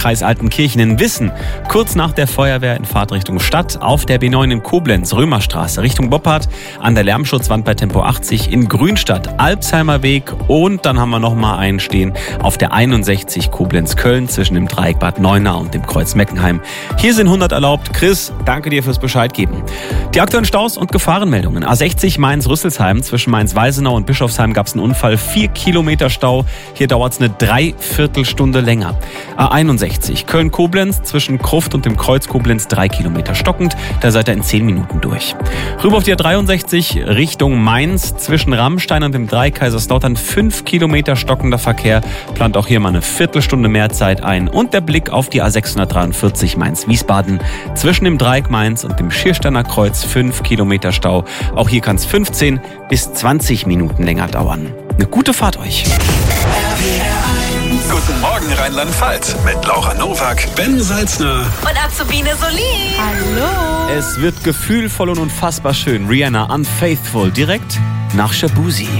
Kreis Altenkirchen in Wissen. Kurz nach der Feuerwehr in Fahrtrichtung Stadt, auf der B9 in Koblenz, Römerstraße Richtung Boppard, an der Lärmschutzwand bei Tempo 80 in Grünstadt, Alpsheimer Weg und dann haben wir nochmal einen stehen auf der 61 Koblenz-Köln zwischen dem Dreieck Bad Neuenahr und dem Kreuz Meckenheim. Hier sind 100 erlaubt. Chris, danke dir fürs Bescheid geben. Die aktuellen Staus und Gefahrenmeldungen. A60 Mainz-Rüsselsheim, zwischen Mainz-Weisenau und Bischofsheim gab es einen Unfall, 4 Kilometer Stau. Hier dauert es eine Dreiviertelstunde länger. A61 Köln-Koblenz, zwischen Kruft und dem Kreuz Koblenz 3 Kilometer stockend. Da seid ihr in 10 Minuten durch. Rüber auf die A63 Richtung Mainz, zwischen Rammstein und dem Dreieck Kaiserslautern 5 Kilometer stockender Verkehr. Plant auch hier mal eine Viertelstunde mehr Zeit ein. Und der Blick auf die A643 Mainz-Wiesbaden, zwischen dem Dreieck Mainz und dem Schiersteiner Kreuz 5 Kilometer Stau. Auch hier kann es 15 bis 20 Minuten länger dauern. Eine gute Fahrt euch. Guten Morgen Rheinland-Pfalz mit Laura Nowak, Ben Salzner und Azubine Solin. Hallo. Es wird gefühlvoll und unfassbar schön. Rihanna, Unfaithful, direkt nach Shabuzi.